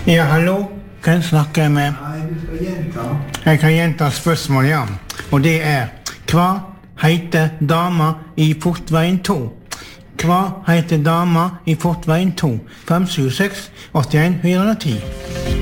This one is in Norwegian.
Ja, hallo? Hvem snakker jeg med? Nei, du skal gjenta. Jeg kan gjenta spørsmålet, ja. Og det hva heter dama i Fortveien 2? Hva heter dama i Fortveien 2? 576 81 410.